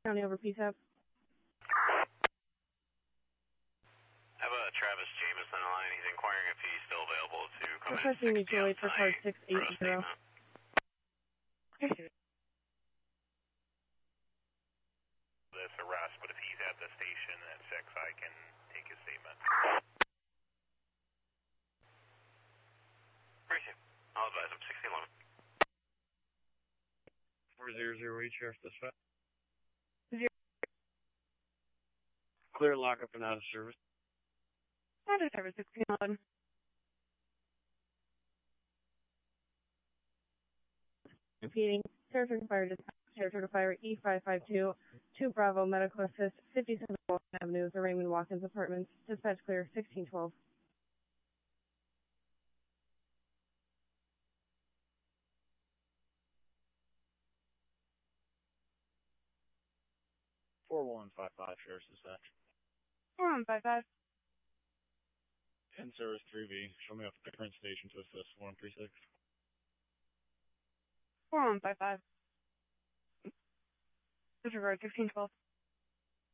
County over PTAP. I have a Travis Jameson on the line. He's inquiring if he's still available to come Requesting mutual aid for card 680. This arrest, but if he's at the station at 6, I can take his statement. Appreciate it. I'll advise him 1611. 4008 Sheriff Dispatch. 0. Clear lockup and out of service. Out of service 1611. Repeating, Territory Fire Dispatch, Territory Fire E552, 2 Bravo Medical Assist, 57 Walton Avenue, the Raymond Watkins Apartments, dispatch clear 1612. Sheriff's Dispatch. 4155. In service 3V. Show me off the current station to assist 4136. 4155. Disregard 1612.